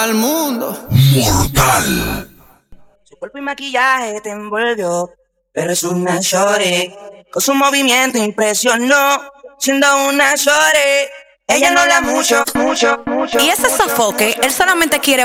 al mundo. Mortal. Su cuerpo y maquillaje te envolvió, pero es una shorty. Con su movimiento impresionó, siendo una shorty. Ella no habla mucho. Y ese sofoque, él solamente quiere